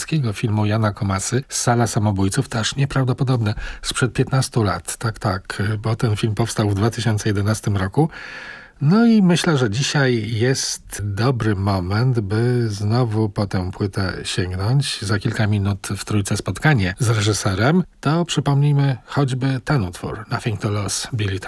polskiego filmu Jana Komasy Sala Samobójców, też nieprawdopodobne, sprzed 15 lat. Tak, bo ten film powstał w 2011 roku. No i myślę, że dzisiaj jest dobry moment, by znowu po tę płytę sięgnąć. Za kilka minut w Trójce spotkanie z reżyserem. To przypomnijmy choćby ten utwór Nothing to Lose, Billy Talent.